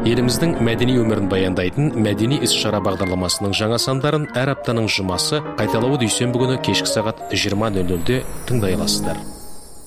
Еліміздің мәдени өмірін баяндайтын мәдени іс-шара бағдарламасының жаңа сандарын әр аптаның жұмасы қайталауы дүйсенбі күні кешкі сағат 20:00-де тыңдай аласыздар.